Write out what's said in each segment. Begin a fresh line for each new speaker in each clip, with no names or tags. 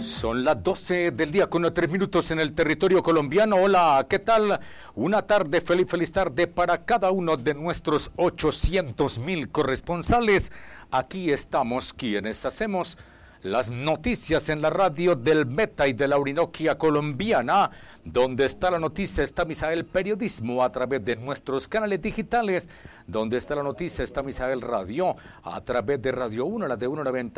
Son las 12 del día con 3 minutos en el territorio colombiano. Hola, ¿qué tal? Una tarde, feliz tarde para cada uno de nuestros 800,000 corresponsales. Aquí estamos quienes hacemos las noticias en la radio del Meta y de la Orinoquia colombiana. Donde está la noticia está Misael Periodismo a través de nuestros canales digitales. Donde está la noticia está Misael Radio a través de Radio 1, la de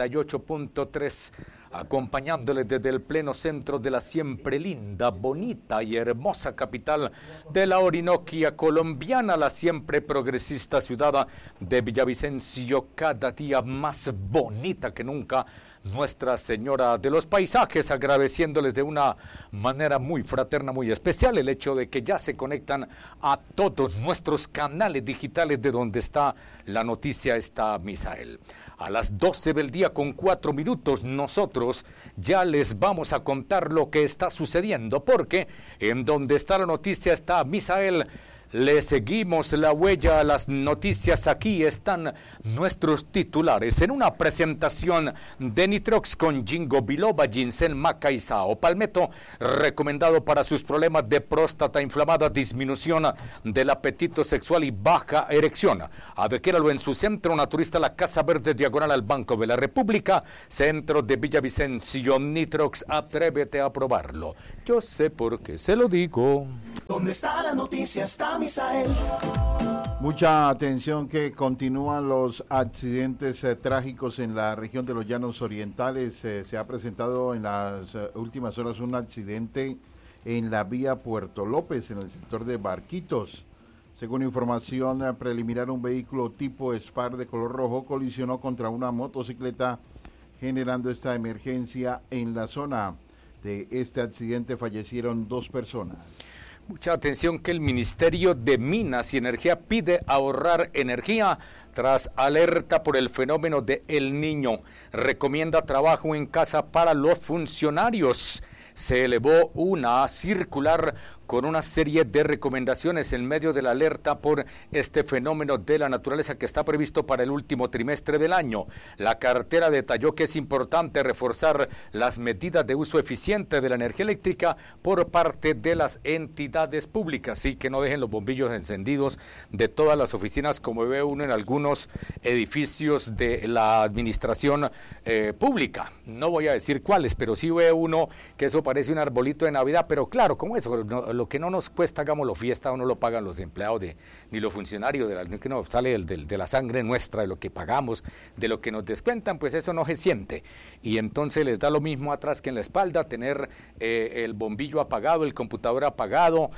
198.3, acompañándoles desde el pleno centro de la siempre linda, bonita y hermosa capital de la Orinoquia colombiana, la siempre progresista ciudad de Villavicencio, cada día más bonita que nunca. Nuestra Señora de los Paisajes, agradeciéndoles de una manera muy fraterna, muy especial, el hecho de que ya se conectan a todos nuestros canales digitales de donde está la noticia, está Misael. A las 12 del día con 4 minutos, nosotros ya les vamos a contar lo que está sucediendo, porque en donde está la noticia está Misael. Le seguimos la huella a las noticias. Aquí están nuestros titulares. En una presentación de Nitrox con Ginkgo biloba, ginseng, maca y sao palmetto, recomendado para sus problemas de próstata inflamada, disminución del apetito sexual y baja erección. Adquiéralo en su centro naturista La Casa Verde, diagonal al Banco de la República, centro de Villavicencio. Nitrox, atrévete a probarlo. Yo sé por qué se lo digo.
¿Dónde está la noticia? Está Misael.
Mucha atención, que continúan los accidentes trágicos en la región de los Llanos Orientales. Se ha presentado en las últimas horas un accidente en la vía Puerto López, en el sector de Barquitos. Según información preliminar, un vehículo tipo Spar de color rojo colisionó contra una motocicleta, generando esta emergencia en la zona. De este accidente fallecieron 2 personas.
Mucha atención, que el Ministerio de Minas y Energía pide ahorrar energía tras alerta por el fenómeno de El Niño. Recomienda trabajo en casa para los funcionarios. Se elevó una circular con una serie de recomendaciones en medio de la alerta por este fenómeno de la naturaleza que está previsto para el último trimestre del año. La cartera detalló que es importante reforzar las medidas de uso eficiente de la energía eléctrica por parte de las entidades públicas, y que no dejen los bombillos encendidos de todas las oficinas, como ve uno en algunos edificios de la administración pública. No voy a decir cuáles, pero sí ve uno que eso parece un arbolito de Navidad, pero claro, como eso, lo que no nos cuesta, hagámoslo fiesta, o no lo pagan los empleados ni los funcionarios, que no sale de la sangre nuestra, de lo que pagamos, de lo que nos descuentan, pues eso no se siente. Y entonces les da lo mismo atrás que en la espalda tener el bombillo apagado, el computador apagado.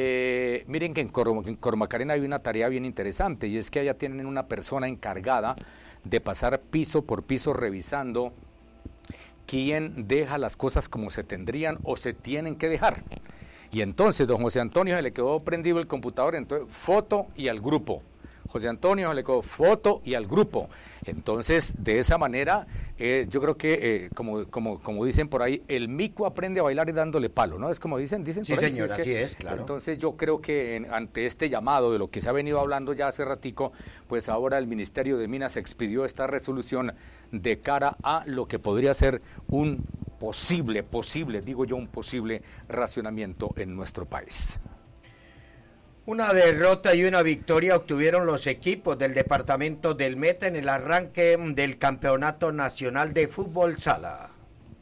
Miren que en Cormacarena hay una tarea bien interesante, y es que allá tienen una persona encargada de pasar piso por piso revisando quién deja las cosas como se tendrían o se tienen que dejar. Y entonces don José Antonio se le quedó prendido el computador, entonces foto y al grupo. José Antonio se le quedó foto y al grupo. Entonces, de esa manera, yo creo que, como dicen por ahí, el mico aprende a bailar y dándole palo, ¿no? Es como dicen
sí,
por ahí.
Señor,
¿sí?
Así es, claro.
Entonces, yo creo que ante este llamado de lo que se ha venido hablando ya hace ratico, pues ahora el Ministerio de Minas expidió esta resolución de cara a lo que podría ser un posible racionamiento en nuestro país.
Una derrota y una victoria obtuvieron los equipos del departamento del Meta en el arranque del Campeonato Nacional de Fútbol Sala.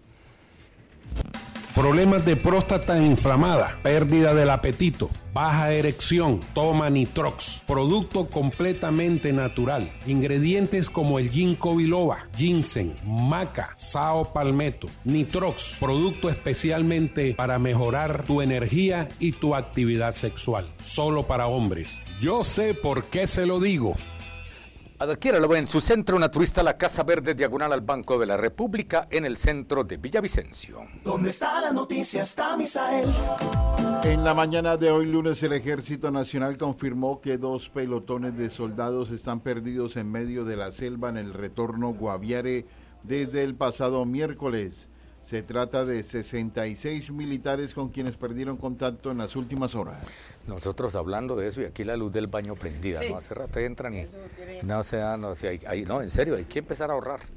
Problemas de próstata inflamada, pérdida del apetito, baja erección, toma Nitrox, producto completamente natural. Ingredientes como el Ginkgo biloba, ginseng, maca, sao palmetto. Nitrox, producto especialmente para mejorar tu energía y tu actividad sexual. Solo para hombres. Yo sé por qué se lo digo.
Adquiéralo en su centro naturista La Casa Verde, diagonal al Banco de la República, en el centro de Villavicencio.
¿Dónde está la noticia? Está Misael.
En la mañana de hoy, lunes, el Ejército Nacional confirmó que 2 pelotones de soldados están perdidos en medio de la selva en el retorno Guaviare desde el pasado miércoles. Se trata de 66 militares con quienes perdieron contacto en las últimas horas.
Nosotros hablando de eso y aquí la luz del baño prendida, sí. ¿No? Hace rato entran y no, en serio, hay que empezar a ahorrar.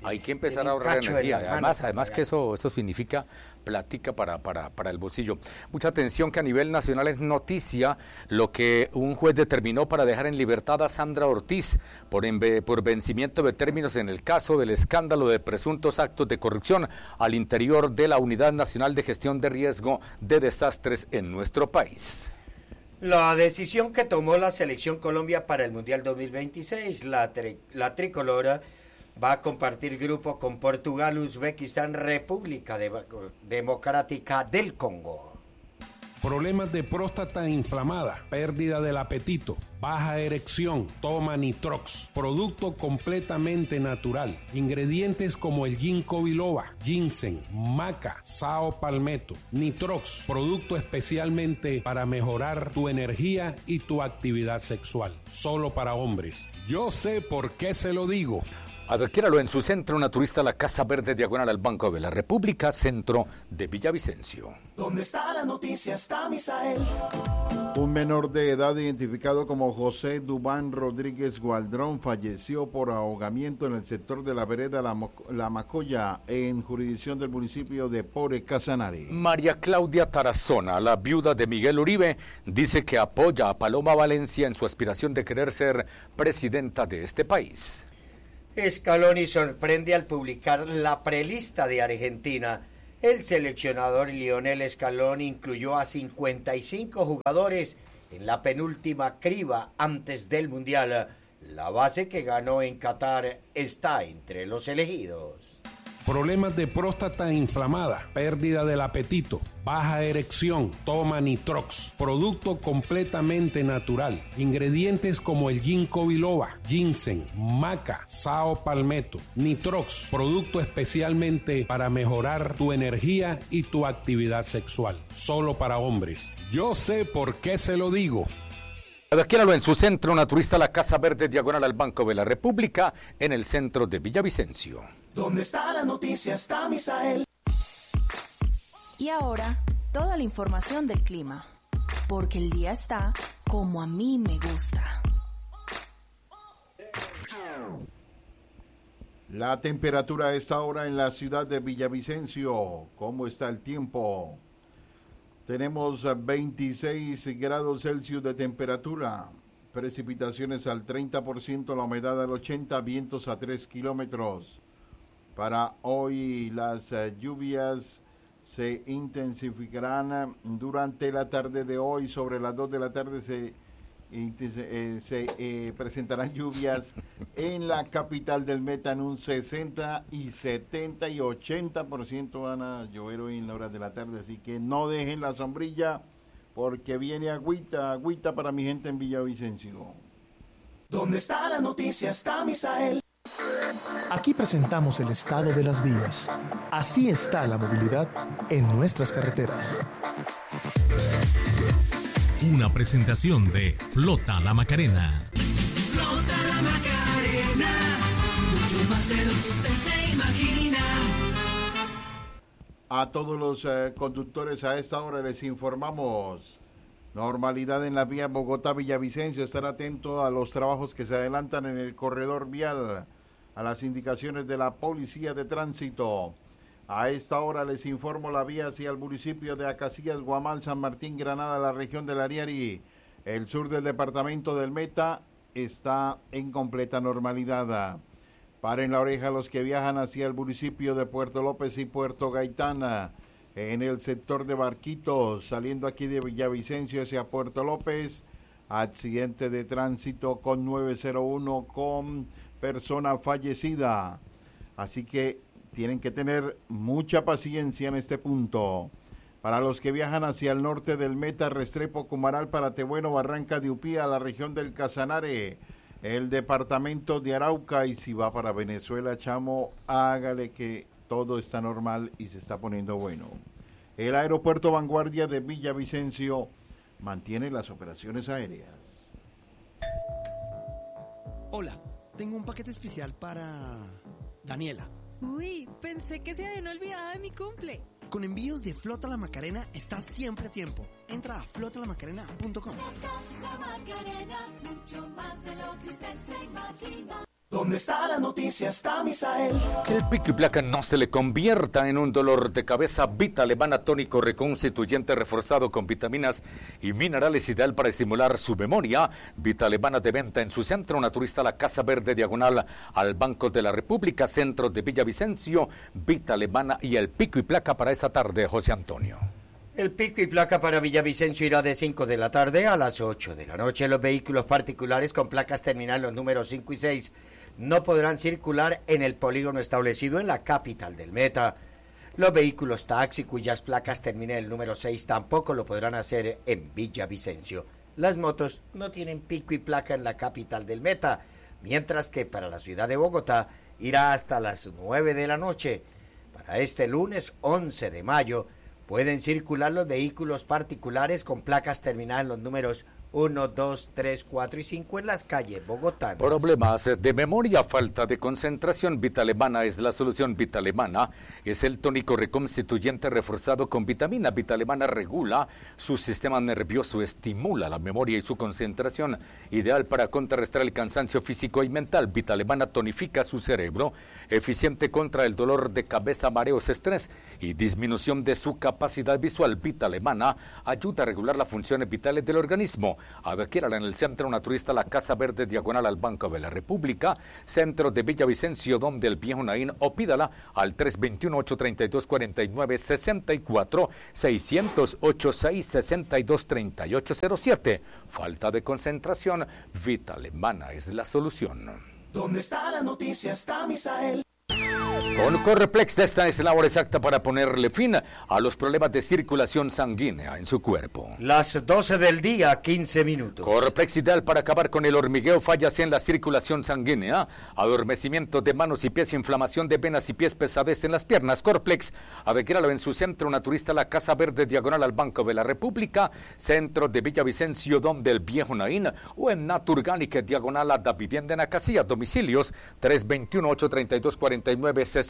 Hay que empezar a ahorrar energía. Además que eso significa plática para el bolsillo. Mucha atención, que a nivel nacional es noticia lo que un juez determinó para dejar en libertad a Sandra Ortiz por vencimiento de términos en el caso del escándalo de presuntos actos de corrupción al interior de la Unidad Nacional de Gestión de Riesgo de Desastres en nuestro país.
La decisión que tomó la Selección Colombia para el Mundial 2026, la tricolora, va a compartir grupo con Portugal, Uzbekistán, República Democrática del Congo.
Problemas de próstata inflamada, pérdida del apetito, baja erección, toma Nitrox, producto completamente natural. Ingredientes como el ginkgo biloba, ginseng, maca, sao palmetto. Nitrox, producto especialmente para mejorar tu energía y tu actividad sexual. Solo para hombres. Yo sé por qué se lo digo.
Adquiéralo en su centro naturista La Casa Verde, diagonal al Banco de la República, centro de Villavicencio.
¿Dónde está la noticia? Está Misael.
Un menor de edad identificado como José Dubán Rodríguez Gualdrón falleció por ahogamiento en el sector de la vereda La Macoya, en jurisdicción del municipio de Pore, Casanare.
María Claudia Tarazona, la viuda de Miguel Uribe, dice que apoya a Paloma Valencia en su aspiración de querer ser presidenta de este país.
Scaloni sorprende al publicar la prelista de Argentina. El seleccionador Lionel Scaloni incluyó a 55 jugadores en la penúltima criba antes del Mundial. La base que ganó en Qatar está entre los elegidos.
Problemas de próstata inflamada, pérdida del apetito, baja erección, toma Nitrox, producto completamente natural. Ingredientes como el ginkgo biloba, ginseng, maca, sao palmetto. Nitrox, producto especialmente para mejorar tu energía y tu actividad sexual. Solo para hombres. Yo sé por qué se lo digo.
Adquiéralo en su centro naturista La Casa Verde, diagonal al Banco de la República, en el centro de Villavicencio.
¿Dónde está la noticia? Está Misael.
Y ahora, toda la información del clima, porque el día está como a mí me gusta.
La temperatura a esta hora en la ciudad de Villavicencio. ¿Cómo está el tiempo? Tenemos 26 grados Celsius de temperatura, precipitaciones al 30%, la humedad al 80%, vientos a 3 kilómetros. Para hoy las lluvias se intensificarán durante la tarde de hoy. Sobre las 2 de la tarde se presentarán lluvias en la capital del Meta en un 60 y 70 y 80% van a llover hoy en la hora de la tarde, así que no dejen la sombrilla porque viene agüita para mi gente en Villavicencio.
¿Dónde está la noticia? Está Misael.
Aquí presentamos el estado de las vías. Así está la movilidad en nuestras carreteras.
Una presentación de Flota La Macarena.
Flota La Macarena, mucho más de lo que usted se imagina.
A todos los conductores a esta hora les informamos. Normalidad en la vía Bogotá-Villavicencio. Estar atento a los trabajos que se adelantan en el corredor vial, a las indicaciones de la Policía de Tránsito. A esta hora les informo la vía hacia el municipio de Acacías, Guamal, San Martín, Granada, la región del Ariari. El sur del departamento del Meta está en completa normalidad. Paren la oreja los que viajan hacia el municipio de Puerto López y Puerto Gaitán. En el sector de Barquitos, saliendo aquí de Villavicencio hacia Puerto López, accidente de tránsito con 901 con persona fallecida. Así que tienen que tener mucha paciencia en este punto. Para los que viajan hacia el norte del Meta, Restrepo, Cumaral, Paratebueno, Barranca de Upía, la región del Casanare, el departamento de Arauca, y si va para Venezuela, chamo, hágale que todo está normal y se está poniendo bueno. El aeropuerto Vanguardia de Villavicencio mantiene las operaciones aéreas.
Hola, tengo un paquete especial para Daniela.
Uy, pensé que se habían olvidado de mi cumple.
Con envíos de Flota La Macarena estás siempre a tiempo. Entra a flotalamacarena.com.
La Macarena, mucho más de lo que usted se imagina.
Donde está la noticia está Misael.
Que el pico y placa no se le convierta en un dolor de cabeza. Vita Alemana tónico reconstituyente reforzado con vitaminas y minerales, ideal para estimular su memoria. Vita Alemana de venta en su centro naturista La Casa Verde, diagonal al Banco de la República, centro de Villavicencio. Vita Alemana y el pico y placa para esta tarde, José Antonio.
El pico y placa para Villavicencio irá de 5 de la tarde a las 8 de la noche. Los vehículos particulares con placas terminales los números 5 y 6 no podrán circular en el polígono establecido en la capital del Meta. Los vehículos taxi cuyas placas terminen el número 6 tampoco lo podrán hacer en Villavicencio. Las motos no tienen pico y placa en la capital del Meta, mientras que para la ciudad de Bogotá irá hasta las 9 de la noche. Para este lunes 11 de mayo pueden circular los vehículos particulares con placas terminadas en los números 1, 2, 3, 4 y 5 en las calles bogotanas.
Problemas de memoria, falta de concentración. Vita Alemana es la solución. Vita Alemana es el tónico reconstituyente reforzado con vitamina. Vita Alemana regula su sistema nervioso, estimula la memoria y su concentración, ideal para contrarrestar el cansancio físico y mental. Vita Alemana tonifica su cerebro, eficiente contra el dolor de cabeza, mareos, estrés y disminución de su capacidad visual. Vita Alemana ayuda a regular las funciones vitales del organismo. Adquiérala en el Centro Naturista La Casa Verde, diagonal al Banco de la República, centro de Villavicencio, donde el Viejo Naín, o pídala al 321-832-4964, 608-662-3807. Falta de concentración, Vita Alemana es la solución.
Donde está la noticia está Misael.
Con Correplex, esta es la hora exacta para ponerle fin a los problemas de circulación sanguínea en su cuerpo.
Las 12 del día, 15 minutos.
Correplex, ideal para acabar con el hormigueo, fallas en la circulación sanguínea, adormecimiento de manos y pies, inflamación de venas y pies, pesadez en las piernas. Correplex, adquiéralo en su centro naturista La Casa Verde, diagonal al Banco de la República, centro de Villavicencio, donde el Viejo Naín, o en Naturgánica, diagonal a la Vivienda en Acacía. Domicilios 321-832-4964,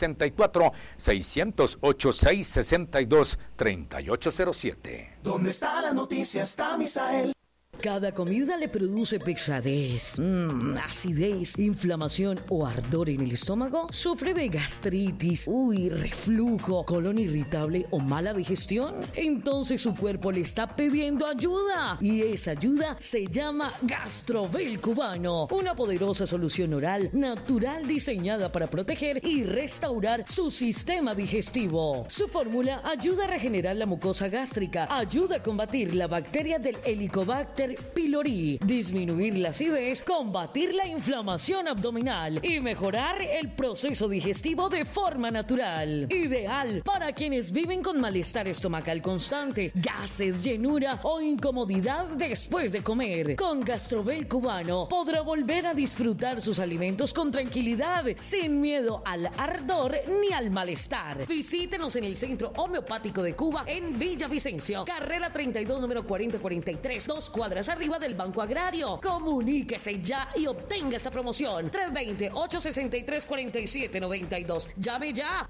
608-662-3807.
Donde está la noticia está Misael.
Cada comida le produce pesadez, acidez, inflamación o ardor en el estómago. ¿Sufre de gastritis, reflujo, colon irritable o mala digestión? Entonces su cuerpo le está pidiendo ayuda. Y esa ayuda se llama Gastrovel Cubano. Una poderosa solución oral natural diseñada para proteger y restaurar su sistema digestivo. Su fórmula ayuda a regenerar la mucosa gástrica, ayuda a combatir la bacteria del Helicobacter pylori, disminuir la acidez, combatir la inflamación abdominal y mejorar el proceso digestivo de forma natural. Ideal para quienes viven con malestar estomacal constante, gases, llenura o incomodidad después de comer. Con Gastrovel Cubano podrá volver a disfrutar sus alimentos con tranquilidad, sin miedo al ardor ni al malestar. Visítenos en el Centro Homeopático de Cuba en Villavicencio, carrera 32, número 4043, 2 cuadras arriba del Banco Agrario. Comuníquese ya y obtenga esa promoción. 320-863-4792. Llame ya.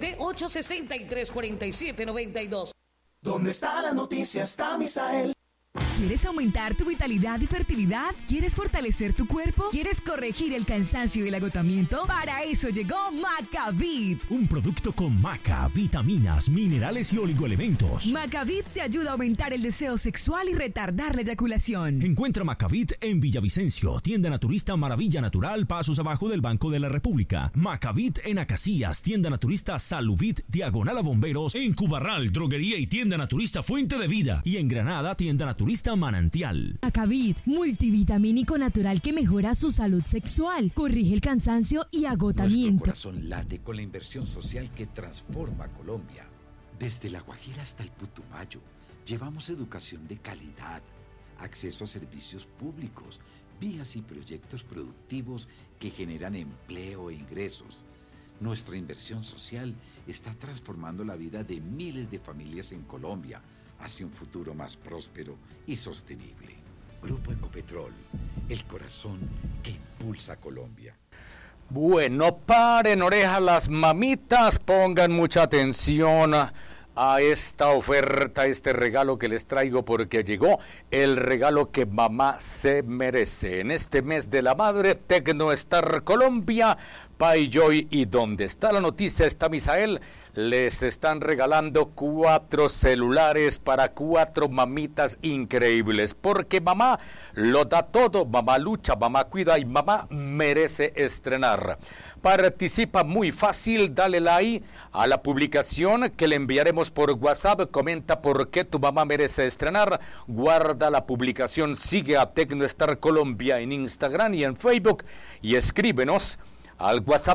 320-863-4792.
Donde está la noticia está Misael.
¿Quieres aumentar tu vitalidad y fertilidad? ¿Quieres fortalecer tu cuerpo? ¿Quieres corregir el cansancio y el agotamiento? Para eso llegó Macavit,
un producto con maca, vitaminas, minerales y oligoelementos.
Macavit te ayuda a aumentar el deseo sexual y retardar la eyaculación.
Encuentra Macavit en Villavicencio, tienda naturista Maravilla Natural, pasos abajo del Banco de la República. Macavit en Acacías, tienda naturista Saluvit, diagonal a Bomberos. En Cubarral, droguería y tienda naturista Fuente de Vida. Y en Granada, tienda naturista Manantial.
Macavit, multivitamínico natural que mejora su salud sexual, corrige el cansancio y agotamiento.
Nuestro corazón late con la inversión social que transforma Colombia. Desde La Guajira hasta el Putumayo, llevamos educación de calidad, acceso a servicios públicos, vías y proyectos productivos que generan empleo e ingresos. Nuestra inversión social está transformando la vida de miles de familias en Colombia hacia un futuro más próspero y sostenible. Grupo Ecopetrol, el corazón que impulsa a Colombia.
Bueno, paren oreja las mamitas, pongan mucha atención a esta oferta, a este regalo que les traigo, porque llegó el regalo que mamá se merece. En este mes de la madre, Tecnostar Colombia, Payjoy y donde está la noticia está Misael, les están regalando 4 celulares para 4 mamitas increíbles, porque mamá lo da todo, mamá lucha, mamá cuida y mamá merece estrenar. Participa muy fácil, dale like a la publicación que le enviaremos por WhatsApp, comenta por qué tu mamá merece estrenar, guarda la publicación, sigue a Tecnostar Colombia en Instagram y en Facebook y escríbenos al WhatsApp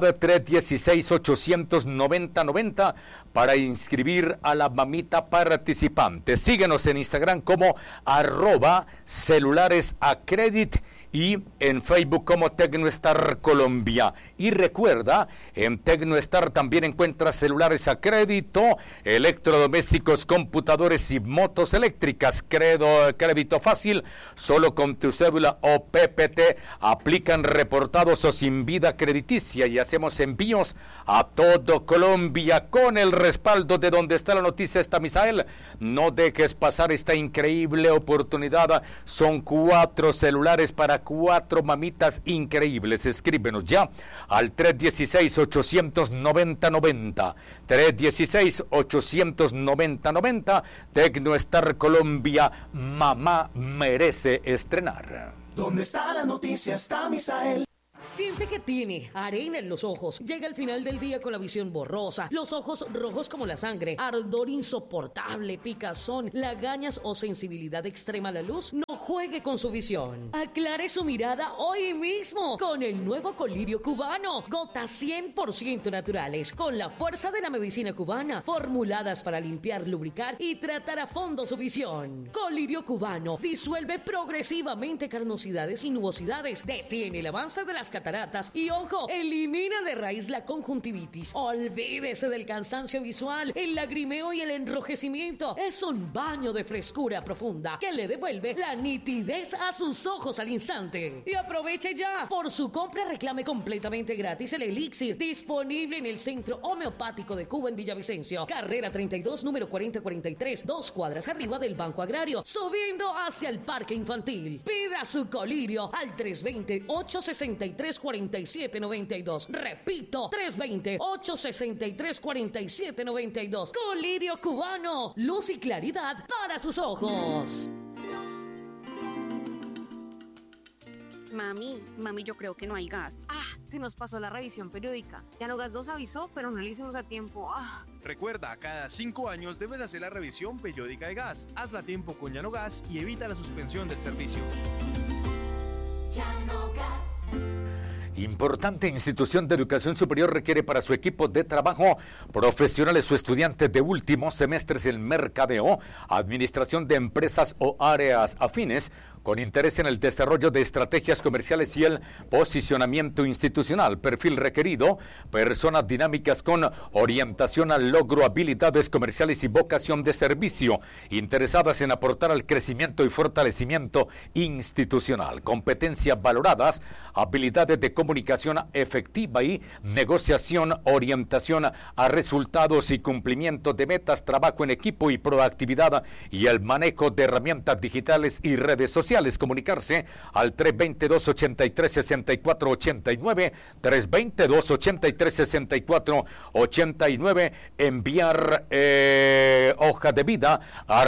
316-890-90 para inscribir a la mamita participante. Síguenos en Instagram como @celularesacredit y en Facebook como Tecnostar Colombia. Y recuerda, en Tecnostar también encuentras celulares a crédito, electrodomésticos, computadores y motos eléctricas. Crédito fácil, solo con tu cédula o PPT. Aplican reportados o sin vida crediticia y hacemos envíos a todo Colombia con el respaldo de donde está la noticia está Misael. No dejes pasar esta increíble oportunidad. Son 4 celulares para 4 mamitas increíbles. Escríbenos ya al 316-890-90. 316-890-90. Tecnostar Colombia, mamá merece estrenar.
¿Dónde está la noticia está Misael?
Siente que tiene arena en los ojos. Llega al final del día con la visión borrosa, los ojos rojos como la sangre, ardor insoportable, picazón, lagañas o sensibilidad extrema a la luz. No juegue con su visión. Aclare su mirada hoy mismo con el nuevo colirio cubano. Gotas 100% naturales, con la fuerza de la medicina cubana, formuladas para limpiar, lubricar y tratar a fondo su visión. Colirio cubano disuelve progresivamente carnosidades y nubosidades, detiene el avance de las cataratas y, ojo, elimina de raíz la conjuntivitis. Olvídese del cansancio visual, el lagrimeo y el enrojecimiento. Es un baño de frescura profunda que le devuelve la nitidez a sus ojos al instante. Y aproveche ya. Por su compra reclame completamente gratis el elixir, disponible en el Centro Homeopático de Cuba en Villavicencio. Carrera 32, número 4043, 2 cuadras arriba del Banco Agrario, subiendo hacia el Parque Infantil. Pida su colirio al 320-863-4792. Repito, 320-863-4792. Colirio cubano, luz y claridad para sus ojos.
Mami, yo creo que no hay gas.
Se nos pasó la revisión periódica. Llanogas 2 avisó, pero no le hicimos a tiempo.
Recuerda, cada 5 años debes hacer la revisión periódica de gas. Hazla a tiempo con Llanogas y evita la suspensión del servicio.
Llanogas.
Importante institución de educación superior requiere para su equipo de trabajo profesionales o estudiantes de últimos semestres en mercadeo, administración de empresas o áreas afines, con interés en el desarrollo de estrategias comerciales y el posicionamiento institucional. Perfil requerido, personas dinámicas con orientación al logro, habilidades comerciales y vocación de servicio, interesadas en aportar al crecimiento y fortalecimiento institucional. Competencias valoradas, habilidades de comunicación efectiva y negociación, orientación a resultados y cumplimiento de metas, trabajo en equipo y proactividad y el manejo de herramientas digitales y redes sociales. Comunicarse al 322-83-64-89, 322-83-64-89, enviar hoja de vida a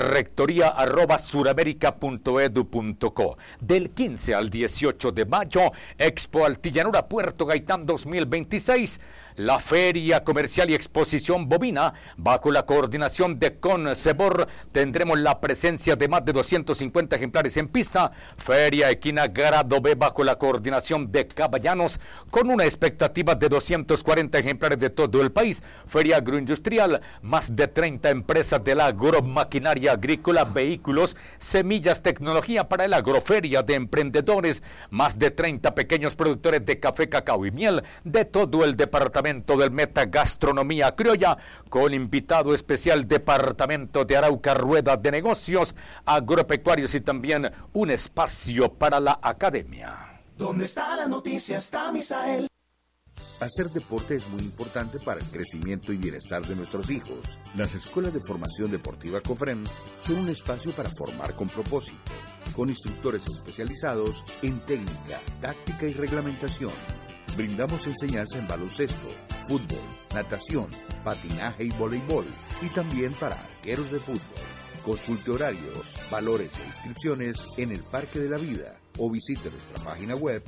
rectoría@suramerica.edu.co. Del 15 al 18 de mayo, Expo Altillanura Puerto Gaitán 2026. La Feria Comercial y Exposición Bovina, bajo la coordinación de Concebor, tendremos la presencia de más de 250 ejemplares en pista. Feria Equina Grado B, bajo la coordinación de Caballanos, con una expectativa de 240 ejemplares de todo el país. Feria Agroindustrial, más de 30 empresas de la agromaquinaria agrícola, vehículos, semillas, tecnología para el agroferia de emprendedores, más de 30 pequeños productores de café, cacao y miel de todo el departamento del Meta, gastronomía criolla, con invitado especial departamento de Arauca, rueda de negocios, agropecuarios y también un espacio para la academia.
¿Dónde está la noticia está Misael?
Hacer deporte es muy importante para el crecimiento y bienestar de nuestros hijos. Las escuelas de formación deportiva COFREM son un espacio para formar con propósito, con instructores especializados en técnica, táctica y reglamentación. Brindamos enseñanza en baloncesto, fútbol, natación, patinaje y voleibol, y también para arqueros de fútbol. Consulte horarios, valores e inscripciones en el Parque de la Vida o visite nuestra página web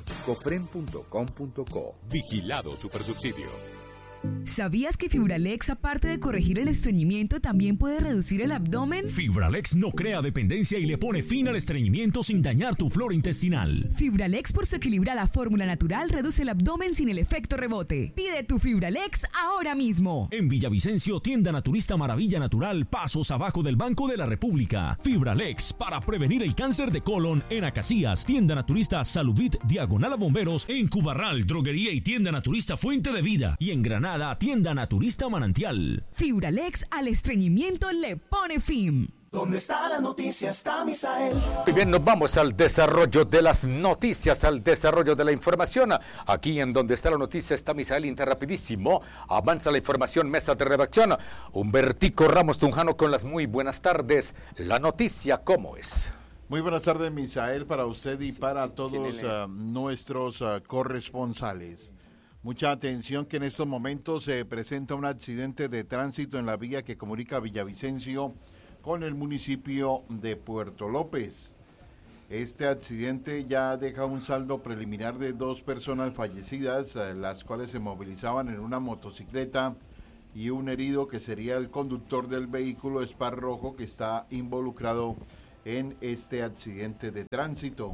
cofrem.com.co.
Vigilado Supersubsidio.
¿Sabías que Fibralex, aparte de corregir el estreñimiento, también puede reducir el abdomen?
Fibralex no crea dependencia y le pone fin al estreñimiento sin dañar tu flora intestinal.
Fibralex, por su equilibrada fórmula natural, reduce el abdomen sin el efecto rebote. Pide tu Fibralex ahora mismo.
En Villavicencio, tienda naturista Maravilla Natural, pasos abajo del Banco de la República. Fibralex, para prevenir el cáncer de colon. En Acacias, tienda naturista Saluvit, diagonal a Bomberos. En Cubarral, droguería y tienda naturista Fuente de Vida. Y en Granada, tienda naturista Manantial.
Fibralex al estreñimiento le pone fin.
¿Dónde está la noticia? Está Misael.
Muy bien, nos vamos al desarrollo de las noticias, al desarrollo de la información. Aquí en Donde está la noticia está Misael Interrapidísimo. Avanza la información, mesa de redacción. Humbertico Ramos Tunjano con las muy buenas tardes. La noticia, ¿cómo es?
Muy buenas tardes, Misael, para usted y para todos nuestros corresponsales. Mucha atención que en estos momentos se presenta un accidente de tránsito en la vía que comunica Villavicencio con el municipio de Puerto López. Este accidente ya deja un saldo preliminar de 2 personas fallecidas, las cuales se movilizaban en una motocicleta, y un herido que sería el conductor del vehículo Spar Rojo que está involucrado en este accidente de tránsito.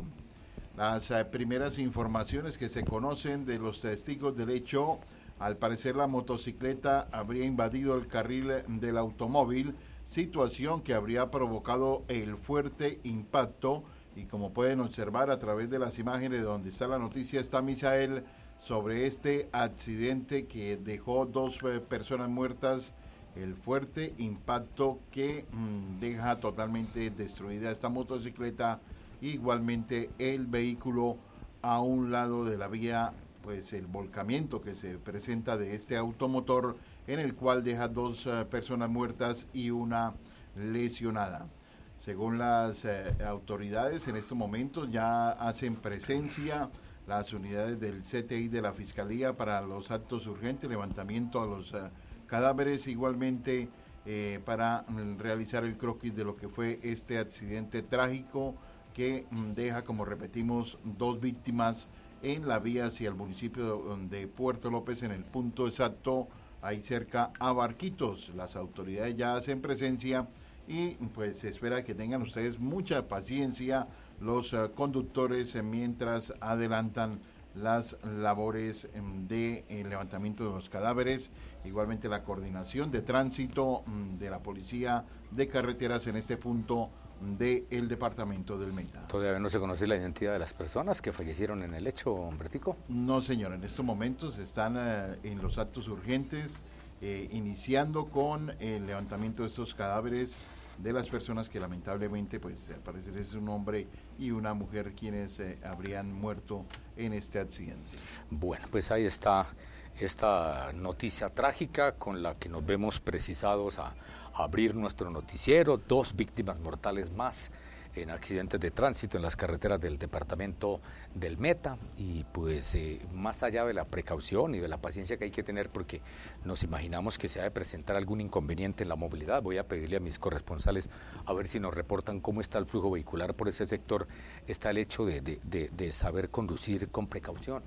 Las primeras informaciones que se conocen de los testigos del hecho, al parecer la motocicleta habría invadido el carril del automóvil, situación que habría provocado el fuerte impacto, y como pueden observar a través de las imágenes de donde está la noticia está Misael, sobre este accidente que dejó 2 personas muertas, el fuerte impacto que deja totalmente destruida esta motocicleta. Igualmente el vehículo a un lado de la vía, pues el volcamiento que se presenta de este automotor, en el cual deja 2 personas muertas y una lesionada. Según las autoridades, en estos momentos ya hacen presencia las unidades del CTI de la Fiscalía para los actos urgentes, levantamiento a los cadáveres, igualmente para realizar el croquis de lo que fue este accidente trágico que deja, como repetimos, 2 víctimas en la vía hacia el municipio de Puerto López, en el punto exacto, ahí cerca a Barquitos. Las autoridades ya hacen presencia y pues se espera que tengan ustedes mucha paciencia los conductores mientras adelantan las labores de levantamiento de los cadáveres, igualmente la coordinación de tránsito de la Policía de Carreteras en este punto del departamento del Meta.
¿Todavía no se conoce la identidad de las personas que fallecieron en el hecho, Humbertico?
No, señor, en estos momentos están en los actos urgentes, iniciando con el levantamiento de estos cadáveres de las personas que lamentablemente, pues al parecer es un hombre y una mujer quienes habrían muerto en este accidente.
Bueno, pues ahí está esta noticia trágica con la que nos vemos precisados a abrir nuestro noticiero. 2 víctimas mortales más en accidentes de tránsito en las carreteras del departamento del Meta, y pues más allá de la precaución y de la paciencia que hay que tener, porque nos imaginamos que se ha de presentar algún inconveniente en la movilidad. Voy a pedirle a mis corresponsales a ver si nos reportan cómo está el flujo vehicular por ese sector. Está el hecho de saber conducir con precaución,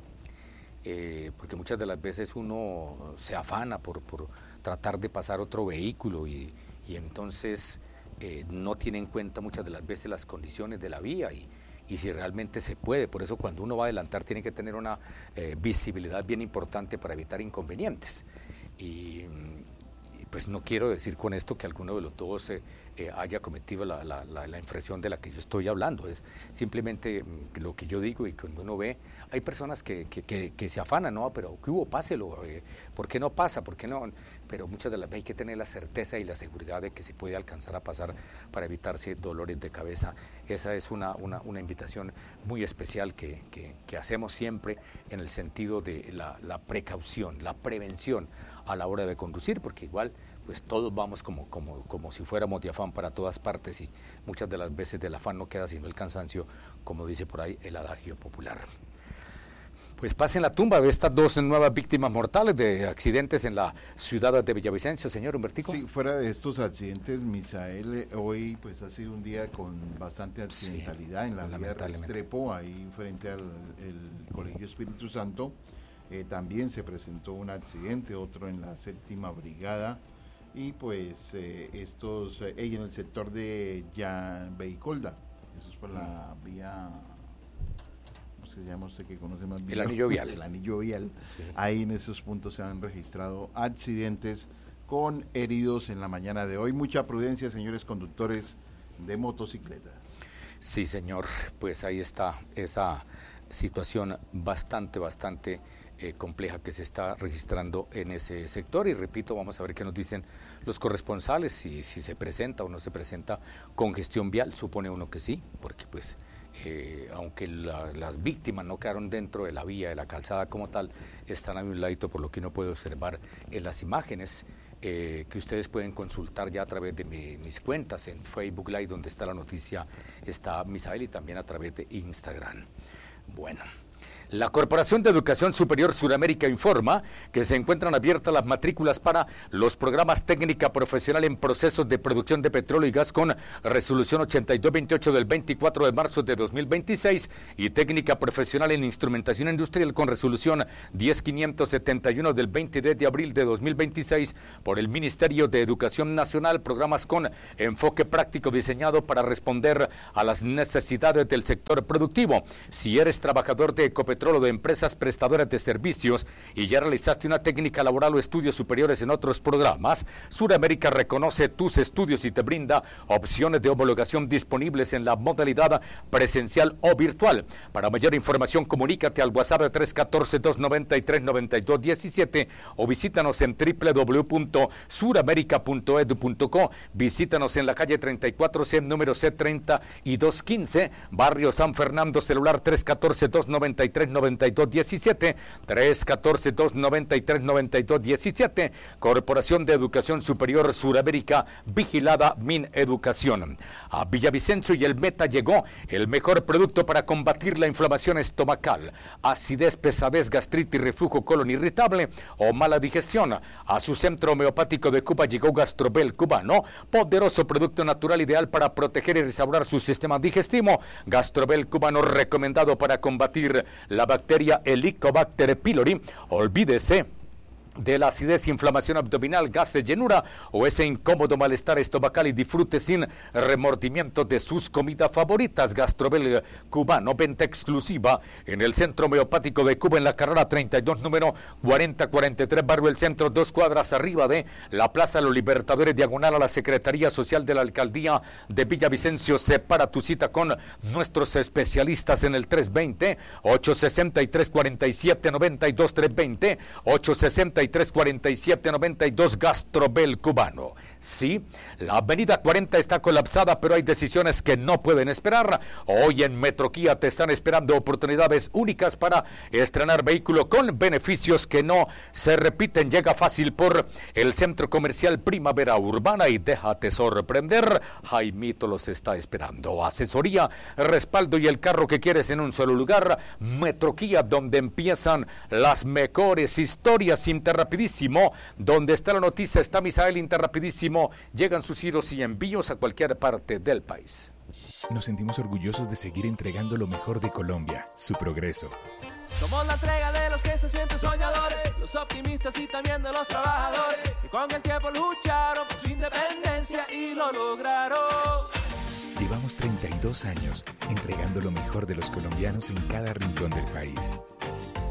porque muchas de las veces uno se afana por tratar de pasar otro vehículo y entonces no tiene en cuenta muchas de las veces las condiciones de la vía y si realmente se puede. Por eso cuando uno va a adelantar tiene que tener una visibilidad bien importante para evitar inconvenientes. Y pues no quiero decir con esto que alguno de los dos haya cometido la infracción de la que yo estoy hablando. Es simplemente lo que yo digo, y cuando uno ve, hay personas que se afanan, ¿no? Pero ¿qué hubo? Páselo. ¿Por qué no pasa? ¿Por qué no? Pero muchas de las veces hay que tener la certeza y la seguridad de que se puede alcanzar a pasar para evitarse dolores de cabeza. Esa es una invitación muy especial que hacemos siempre en el sentido de la precaución, la prevención a la hora de conducir, porque igual pues todos vamos como si fuéramos de afán para todas partes, y muchas de las veces del afán no queda sino el cansancio, como dice por ahí el adagio popular. Pues pasen la tumba de estas dos nuevas víctimas mortales de accidentes en la ciudad de Villavicencio, señor Humbertico.
Sí, fuera de estos accidentes, Misael, hoy pues ha sido un día con bastante accidentalidad en la vía Restrepo, ahí frente al el Colegio Espíritu Santo. También se presentó un accidente, otro en la 7ª Brigada, y pues estos, en el sector de Veicolda, eso es por la vía... se llama usted que conoce más bien,
el anillo vial.
El anillo vial.
Sí.
Ahí en esos puntos se han registrado accidentes con heridos en la mañana de hoy. Mucha prudencia, señores conductores de motocicletas.
Sí, señor, pues ahí está esa situación bastante compleja que se está registrando en ese sector, y repito, vamos a ver qué nos dicen los corresponsales, si se presenta o no se presenta congestión vial. Supone uno que sí, porque pues aunque las víctimas no quedaron dentro de la vía, de la calzada como tal, están a un ladito, por lo que uno puede observar en las imágenes que ustedes pueden consultar ya a través de mis cuentas en Facebook Live, donde está la noticia, está Misael, y también a través de Instagram. Bueno, la Corporación de Educación Superior Suramérica informa que se encuentran abiertas las matrículas para los programas técnica profesional en procesos de producción de petróleo y gas con resolución 8228 del 24 de marzo de 2026 y técnica profesional en instrumentación industrial con resolución 10571 del 23 de abril de 2026 por el Ministerio de Educación Nacional, programas con enfoque práctico diseñado para responder a las necesidades del sector productivo. Si eres trabajador de Ecopetrol o de empresas prestadoras de servicios y ya realizaste una técnica laboral o estudios superiores en otros programas, Suramérica reconoce tus estudios y te brinda opciones de homologación disponibles en la modalidad presencial o virtual. Para mayor información, comunícate al WhatsApp de 314-293-9217 o visítanos en www.suramerica.edu.co. Visítanos en la calle 34C, número C30 y 215, barrio San Fernando, celular 314-293-9217, 314-293-9217, Corporación de Educación Superior Suramérica, vigilada Mineducación. A Villavicencio y el Meta llegó el mejor producto para combatir la inflamación estomacal, acidez, pesadez, gastritis, reflujo, colon irritable o mala digestión. A su centro homeopático de Cuba llegó Gastrobel cubano, poderoso producto natural ideal para proteger y restaurar su sistema digestivo. Gastrobel cubano, recomendado para combatir la bacteria Helicobacter pylori. Olvídese de la acidez, inflamación abdominal, gases, llenura o ese incómodo malestar estomacal y disfrute sin remordimiento de sus comidas favoritas. Gastrobel cubano, venta exclusiva en el Centro Homeopático de Cuba en la carrera 32, número 4043, barrio El Centro, 2 cuadras arriba de la Plaza de los Libertadores, diagonal a la Secretaría Social de la Alcaldía de Villavicencio. Separa tu cita con nuestros especialistas en el 320-863-4792, 320-863-4792, Gastrobel cubano. Sí, la avenida 40 está colapsada, pero hay decisiones que no pueden esperar. Hoy en Metroquía te están esperando oportunidades únicas para estrenar vehículo con beneficios que no se repiten. Llega fácil por el Centro Comercial Primavera Urbana y déjate sorprender. Jaimito los está esperando. Asesoría, respaldo y el carro que quieres en un solo lugar. Metroquía, donde empiezan las mejores historias. Interrapidísimo, donde está la noticia, está Misael. Interrapidísimo, llegan sus giros y envíos a cualquier parte del país.
Nos sentimos orgullosos de seguir entregando lo mejor de Colombia, su progreso.
Somos la entrega de los que se sienten soñadores, los optimistas y también de los trabajadores, que con el tiempo lucharon por su independencia y lo lograron.
Llevamos 32 años entregando lo mejor de los colombianos en cada rincón del país.